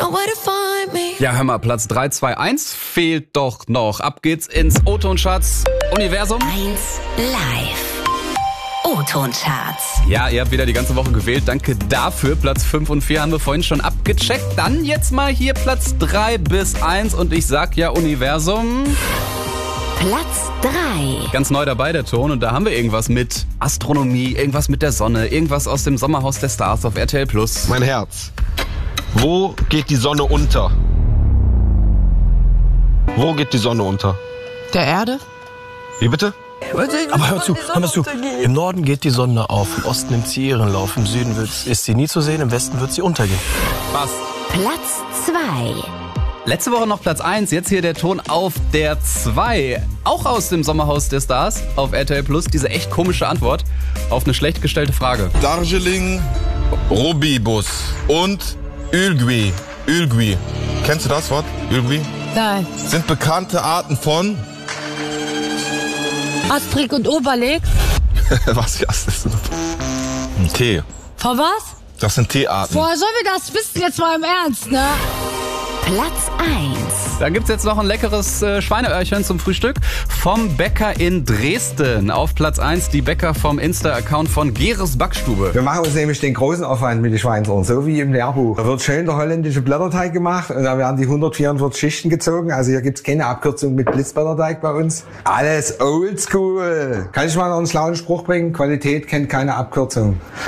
Ja, hör mal, Platz 3, 2, 1 fehlt doch noch. Ab geht's ins O-Ton-Schatz Universum. 1 live. O-Ton-Charts. Ja, ihr habt wieder die ganze Woche gewählt. Danke dafür. Platz 5 und 4 haben wir vorhin schon abgecheckt. Dann jetzt mal hier Platz 3 bis 1. Und ich sag ja Universum. Platz 3. Ganz neu dabei der Ton. Und da haben wir irgendwas mit Astronomie, irgendwas mit der Sonne, irgendwas aus dem Sommerhaus der Stars auf RTL+. Mein Herz. Wo geht die Sonne unter? Wo geht die Sonne unter? Der Erde? Wie bitte? Aber hör zu. Im Norden geht die Sonne auf, im Osten nimmt sie ihren Lauf, im Süden ist sie nie zu sehen, im Westen wird sie untergehen. Passt. Platz 2. Letzte Woche noch Platz 1, jetzt hier der Ton auf der 2. Auch aus dem Sommerhaus der Stars auf RTL+. Diese echt komische Antwort auf eine schlecht gestellte Frage. Darjeeling, Robibus und Ülgüi. Ülgüi. Kennst du das Wort? Ülgüi? Nein. Sind bekannte Arten von... Asterix und Obelix. Was ist das? Ein Tee. Von was? Das sind Teearten. Woher sollen wir das wissen jetzt mal im Ernst, ne? Platz 1. Da gibt's jetzt noch ein leckeres Schweineöhrchen zum Frühstück vom Bäcker in Dresden. Auf Platz 1 die Bäcker vom Insta-Account von Geres Backstube. Wir machen uns nämlich den großen Aufwand mit den Schweinsohren, so wie im Lehrbuch. Da wird schön der holländische Blätterteig gemacht und da werden die 144 Schichten gezogen. Also hier gibt's keine Abkürzung mit Blitzblätterteig bei uns. Alles oldschool. Kann ich mal noch einen schlauen Spruch bringen? Qualität kennt keine Abkürzung.